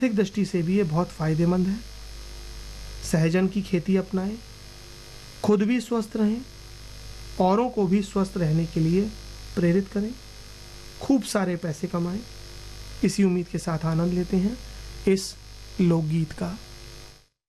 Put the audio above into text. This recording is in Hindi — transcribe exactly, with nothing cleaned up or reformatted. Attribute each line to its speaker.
Speaker 1: आर्थिक दृष्टि से भी ये बहुत फायदेमंद है। सहजन की खेती अपनाएं, खुद भी स्वस्थ रहें, औरों को भी स्वस्थ रहने के लिए प्रेरित करें, खूब सारे पैसे कमाएं। इसी उम्मीद के साथ आनंद लेते हैं इस लोकगीत का।